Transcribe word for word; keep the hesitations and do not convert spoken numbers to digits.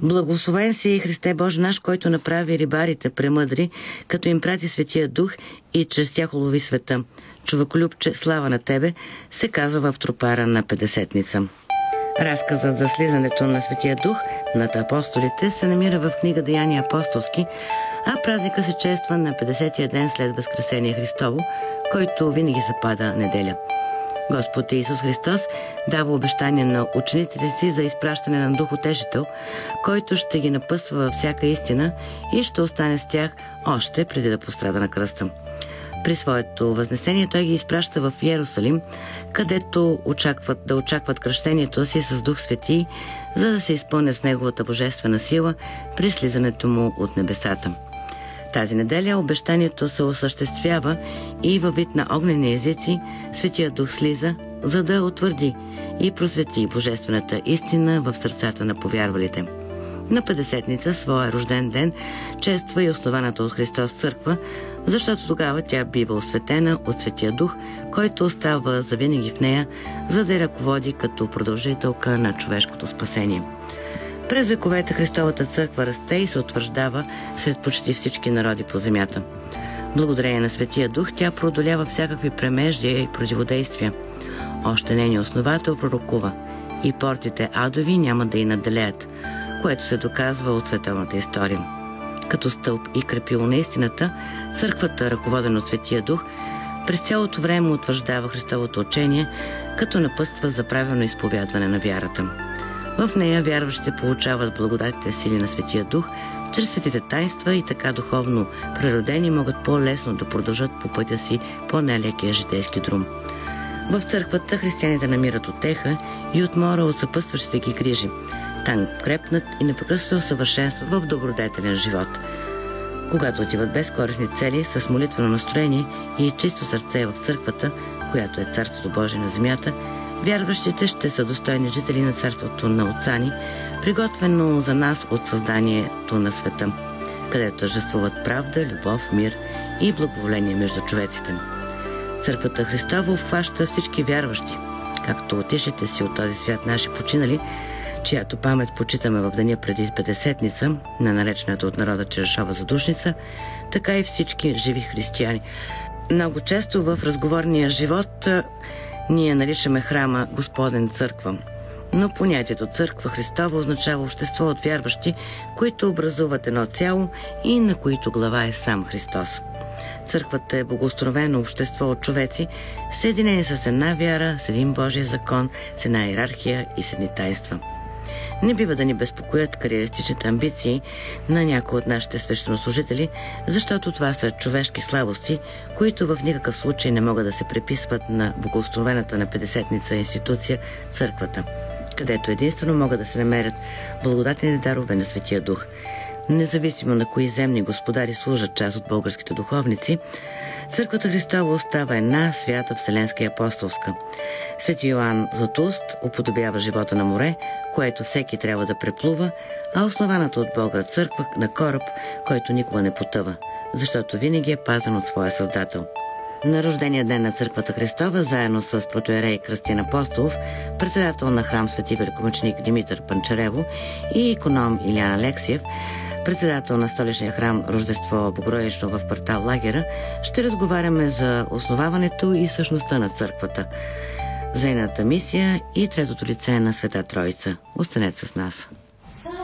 Благословен си, Христе Боже наш, който направи рибарите премъдри, като им прати Светия Дух и чрез тях улови света. Човеколюбче, слава на Тебе, се казва в тропара на Петдесетница. Разказът за слизането на Светия Дух над апостолите се намира в книга Деяния апостолски, а празника се чества на петдесетия ден след Възкресение Христово, който винаги запада неделя. Господ Исус Христос дава обещание на учениците си за изпращане на Дух Утешител, който ще ги напъсва във всяка истина и ще остане с тях още преди да пострада на кръста. При своето възнесение той ги изпраща в Йерусалим, където очакват да очакват кръщението си с Дух Свети, за да се изпълнят с неговата божествена сила при слизането му от небесата. Тази неделя обещанието се осъществява и във вид на огнени езици Светия Дух слиза, за да утвърди и просвети божествената истина в сърцата на повярвалите. На Петдесетница, своя рожден ден, чества и основаната от Христос църква, защото тогава тя бива осветена от Светия Дух, който остава завинаги в нея, за да я ръководи като продължителка на човешкото спасение. През вековете Христовата църква расте и се утвърждава сред почти всички народи по земята. Благодарение на Светия Дух тя преодолява всякакви премеждия и противодействия. Още нейният основател пророкува: и портите адови няма да й наделеят, което се доказва от световната история. Като стълб и крепило на истината, църквата, ръководена от Светия Дух, през цялото време утвърждава Христовото учение, като напътства за правилно изповядване на вярата. В нея вярващите получават благодатните сили на Светия Дух чрез светите тайнства и така духовно природени могат по-лесно да продължат по пътя си по нелекия житейски друм. В църквата християните намират утеха и отмора от съпътстващите ги грижи. Там крепнат и непрекъснато съвършенстват в добродетелен живот. Когато отиват без корисни цели, с молитвено настроение и чисто сърце в църквата, която е Царството Божие на земята, вярващите ще са достойни жители на Царството на Отца ни, приготвено за нас от създанието на света, където тържествуват правда, любов, мир и благоволение между човеците. Църквата Христова обхваща всички вярващи, както отишите си от този свят наши починали, чиято памет почитаме в деня преди Петдесетница, на наречената от народа Черешова задушница, така и всички живи християни. Много често в разговорния живот ние наричаме храма Господен църква, но понятието църква Христова означава общество от вярващи, които образуват едно цяло и на които глава е сам Христос. Църквата е богоустановено общество от човеци, съединени с една вяра, с един Божий закон, с една иерархия и с едни тайнства. Не бива да ни безпокоят кариеристичните амбиции на някои от нашите свещенослужители, защото това са човешки слабости, които в никакъв случай не могат да се приписват на богоустановената на Петдесетница институция църквата, където единствено могат да се намерят благодатните дарове на Светия Дух. Независимо на кои земни господари служат част от българските духовници, Църквата Христова остава една, свята, вселенска и апостолска. Свети Йоан Златоуст уподобява живота на море, което всеки трябва да преплува, а основаната от Бога църква на кораб, който никога не потъва, защото винаги е пазен от своя Създател. На рождения ден на Църквата Христова, заедно с протоиерей Кръстин Апостолов, председател на храм Свети великомъченик Димитър Панчарево и иконом Илиян Алексиев, председател на столичния храм Рождество Богородично в квартал Лагера, ще разговаряме за основаването и същността на църквата, за нейната мисия и третото лице на Света Троица. Останете с нас!